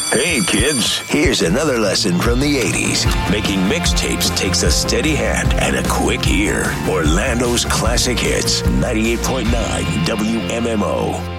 Hey, kids, here's another lesson from the 80s. Making mixtapes takes a steady hand and a quick ear. Orlando's Classic Hits, 98.9 WMMO.